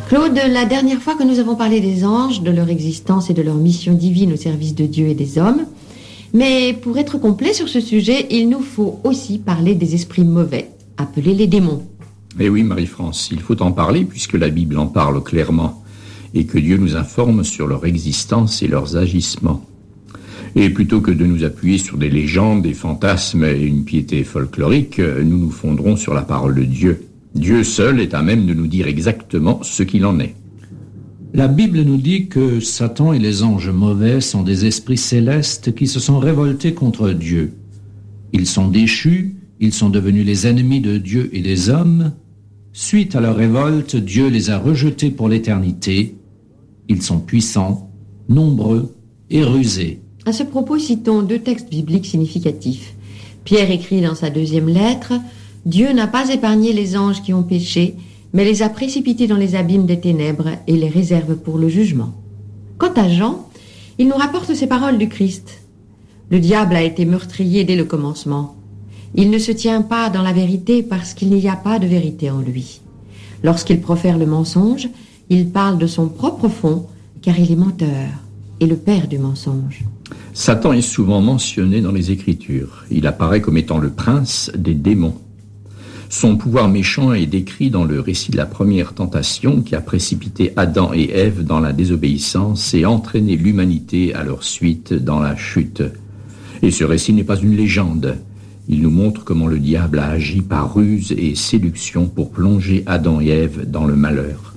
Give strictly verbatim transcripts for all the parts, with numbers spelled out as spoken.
Claude, la dernière fois que nous avons parlé des anges, de leur existence et de leur mission divine au service de Dieu et des hommes, mais pour être complet sur ce sujet, il nous faut aussi parler des esprits mauvais, appelés les démons. Eh oui, Marie-France, il faut en parler puisque la Bible en parle clairement et que Dieu nous informe sur leur existence et leurs agissements. Et plutôt que de nous appuyer sur des légendes, des fantasmes et une piété folklorique, nous nous fonderons sur la parole de Dieu. Dieu seul est à même de nous dire exactement ce qu'il en est. La Bible nous dit que Satan et les anges mauvais sont des esprits célestes qui se sont révoltés contre Dieu. Ils sont déchus, ils sont devenus les ennemis de Dieu et des hommes. Suite à leur révolte, Dieu les a rejetés pour l'éternité. Ils sont puissants, nombreux et rusés. À ce propos, citons deux textes bibliques significatifs. Pierre écrit dans sa deuxième lettre « Dieu n'a pas épargné les anges qui ont péché, mais les a précipités dans les abîmes des ténèbres et les réserve pour le jugement. » Quant à Jean, il nous rapporte ces paroles du Christ. « Le diable a été meurtrier dès le commencement. Il ne se tient pas dans la vérité parce qu'il n'y a pas de vérité en lui. Lorsqu'il profère le mensonge, il parle de son propre fond, car il est menteur et le père du mensonge. » Satan est souvent mentionné dans les Écritures. Il apparaît comme étant le prince des démons. Son pouvoir méchant est décrit dans le récit de la première tentation qui a précipité Adam et Ève dans la désobéissance et entraîné l'humanité à leur suite dans la chute. Et ce récit n'est pas une légende. Il nous montre comment le diable a agi par ruse et séduction pour plonger Adam et Ève dans le malheur.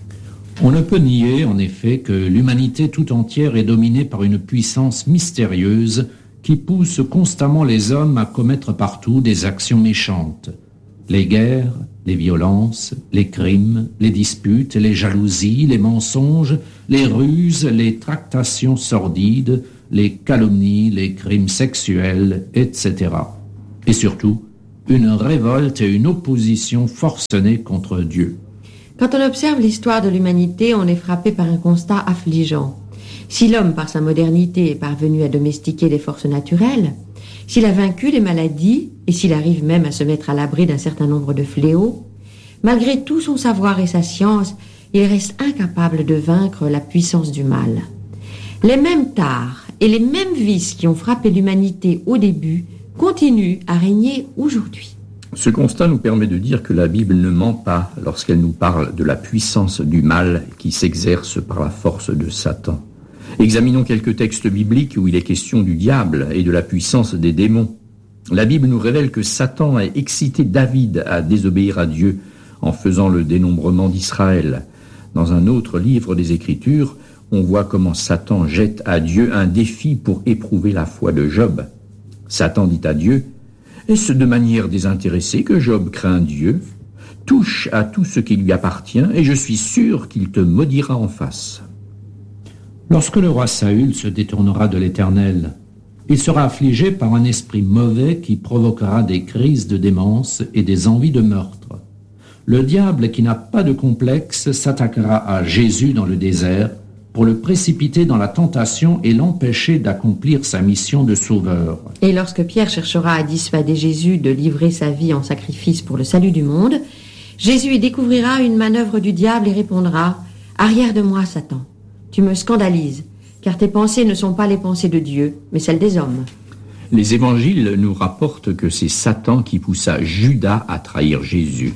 On ne peut nier, en effet, que l'humanité tout entière est dominée par une puissance mystérieuse qui pousse constamment les hommes à commettre partout des actions méchantes. Les guerres, les violences, les crimes, les disputes, les jalousies, les mensonges, les ruses, les tractations sordides, les calomnies, les crimes sexuels, et cetera. Et surtout, une révolte et une opposition forcenée contre Dieu. Quand on observe l'histoire de l'humanité, on est frappé par un constat affligeant. Si l'homme, par sa modernité, est parvenu à domestiquer les forces naturelles, s'il a vaincu les maladies et s'il arrive même à se mettre à l'abri d'un certain nombre de fléaux, malgré tout son savoir et sa science, il reste incapable de vaincre la puissance du mal. Les mêmes tares et les mêmes vices qui ont frappé l'humanité au début continuent à régner aujourd'hui. Ce constat nous permet de dire que la Bible ne ment pas lorsqu'elle nous parle de la puissance du mal qui s'exerce par la force de Satan. Examinons quelques textes bibliques où il est question du diable et de la puissance des démons. La Bible nous révèle que Satan a excité David à désobéir à Dieu en faisant le dénombrement d'Israël. Dans un autre livre des Écritures, on voit comment Satan jette à Dieu un défi pour éprouver la foi de Job. Satan dit à Dieu « Est-ce de manière désintéressée que Job craint Dieu ? Touche à tout ce qui lui appartient et je suis sûr qu'il te maudira en face. » Lorsque le roi Saül se détournera de l'Éternel, il sera affligé par un esprit mauvais qui provoquera des crises de démence et des envies de meurtre. Le diable, qui n'a pas de complexe, s'attaquera à Jésus dans le désert pour le précipiter dans la tentation et l'empêcher d'accomplir sa mission de sauveur. Et lorsque Pierre cherchera à dissuader Jésus de livrer sa vie en sacrifice pour le salut du monde, Jésus y découvrira une manœuvre du diable et répondra « Arrière de moi, Satan, tu me scandalises, car tes pensées ne sont pas les pensées de Dieu, mais celles des hommes. » Les évangiles nous rapportent que c'est Satan qui poussa Judas à trahir Jésus.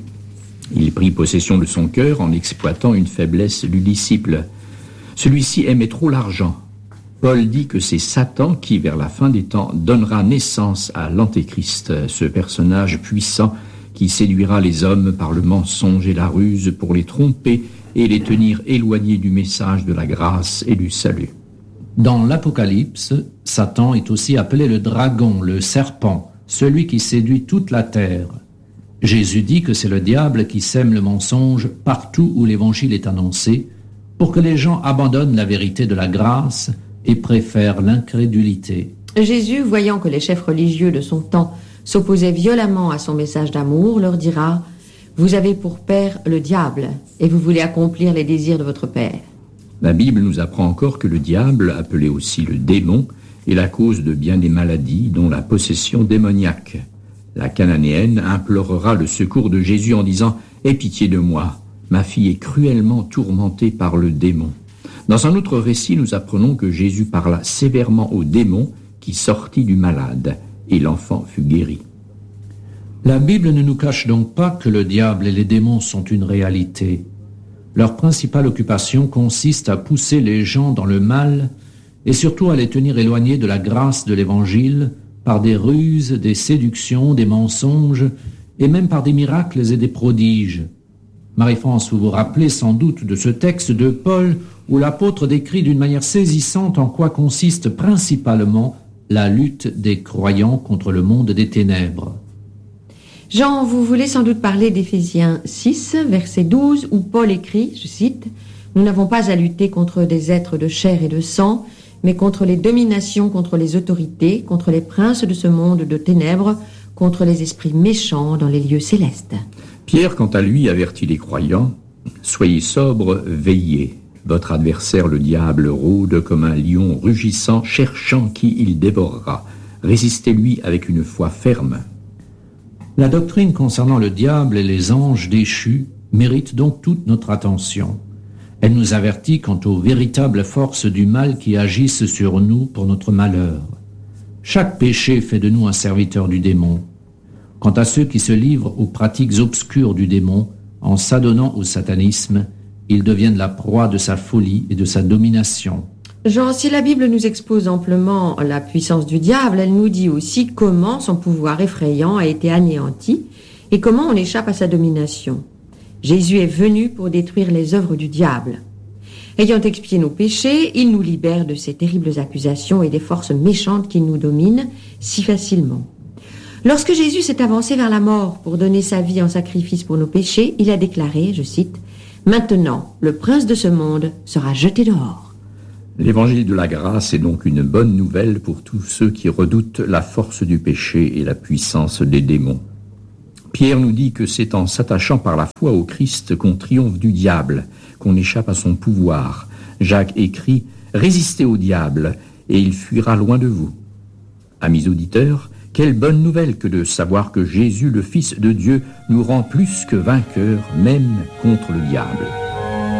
Il prit possession de son cœur en exploitant une faiblesse du disciple. Celui-ci aimait trop l'argent. Paul dit que c'est Satan qui, vers la fin des temps, donnera naissance à l'Antéchrist, ce personnage puissant qui séduira les hommes par le mensonge et la ruse pour les tromper et les tenir éloignés du message de la grâce et du salut. Dans l'Apocalypse, Satan est aussi appelé le dragon, le serpent, celui qui séduit toute la terre. Jésus dit que c'est le diable qui sème le mensonge partout où l'évangile est annoncé, pour que les gens abandonnent la vérité de la grâce et préfèrent l'incrédulité. Jésus, voyant que les chefs religieux de son temps s'opposaient violemment à son message d'amour, leur dira « Vous avez pour père le diable, et vous voulez accomplir les désirs de votre père. » La Bible nous apprend encore que le diable, appelé aussi le démon, est la cause de bien des maladies, dont la possession démoniaque. La cananéenne implorera le secours de Jésus en disant « Aie pitié de moi, ma fille est cruellement tourmentée par le démon. Dans un autre récit, nous apprenons que Jésus parla sévèrement au démon qui sortit du malade, et l'enfant fut guéri. La Bible ne nous cache donc pas que le diable et les démons sont une réalité. Leur principale occupation consiste à pousser les gens dans le mal et surtout à les tenir éloignés de la grâce de l'Évangile par des ruses, des séductions, des mensonges et même par des miracles et des prodiges. Marie-France, vous vous rappelez sans doute de ce texte de Paul où l'apôtre décrit d'une manière saisissante en quoi consiste principalement la lutte des croyants contre le monde des ténèbres. Jean, vous voulez sans doute parler d'Éphésiens six, verset douze, où Paul écrit, je cite, « Nous n'avons pas à lutter contre des êtres de chair et de sang, mais contre les dominations, contre les autorités, contre les princes de ce monde de ténèbres, contre les esprits méchants dans les lieux célestes. » Pierre, quant à lui, avertit les croyants, « Soyez sobres, veillez. Votre adversaire, le diable, rôde comme un lion rugissant, cherchant qui il dévorera. Résistez-lui avec une foi ferme. » La doctrine concernant le diable et les anges déchus mérite donc toute notre attention. Elle nous avertit quant aux véritables forces du mal qui agissent sur nous pour notre malheur. Chaque péché fait de nous un serviteur du démon. Quant à ceux qui se livrent aux pratiques obscures du démon, en s'adonnant au satanisme, ils deviennent la proie de sa folie et de sa domination. Jean, si la Bible nous expose amplement la puissance du diable, elle nous dit aussi comment son pouvoir effrayant a été anéanti et comment on échappe à sa domination. Jésus est venu pour détruire les œuvres du diable. Ayant expié nos péchés, il nous libère de ces terribles accusations et des forces méchantes qui nous dominent si facilement. Lorsque Jésus s'est avancé vers la mort pour donner sa vie en sacrifice pour nos péchés, il a déclaré, je cite, « Maintenant, le prince de ce monde sera jeté dehors. » L'évangile de la grâce est donc une bonne nouvelle pour tous ceux qui redoutent la force du péché et la puissance des démons. Pierre nous dit que c'est en s'attachant par la foi au Christ qu'on triomphe du diable, qu'on échappe à son pouvoir. Jacques écrit « Résistez au diable, et il fuira loin de vous. » Amis auditeurs, quelle bonne nouvelle que de savoir que Jésus, le Fils de Dieu, nous rend plus que vainqueurs, même contre le diable.